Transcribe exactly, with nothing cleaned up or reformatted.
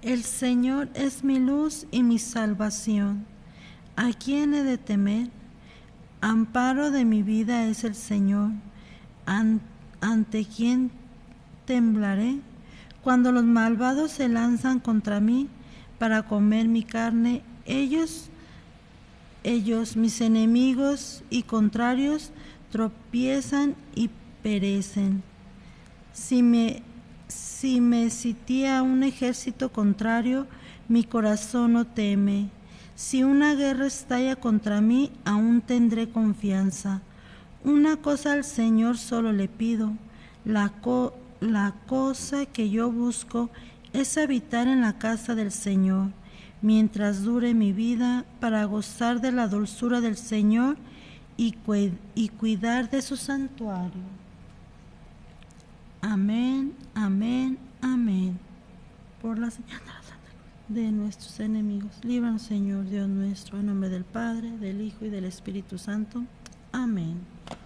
El Señor es mi luz y mi salvación. ¿A quién he de temer? Amparo de mi vida es el Señor. An- ¿Ante quién temblaré? Cuando los malvados se lanzan contra mí para comer mi carne, ellos, ellos, mis enemigos y contrarios, tropiezan y perecen. Si me, si me sitía un ejército contrario, mi corazón no teme. Si una guerra estalla contra mí, aún tendré confianza. Una cosa al Señor solo le pido, la, co- la cosa que yo busco es habitar en la casa del Señor, mientras dure mi vida, para gozar de la dulzura del Señor y, cu- y cuidar de su santuario. Amén, amén, amén. Por la señal de la Santa Cruz de nuestros enemigos, líbranos, Señor Dios nuestro, en nombre del Padre, del Hijo y del Espíritu Santo. Amén.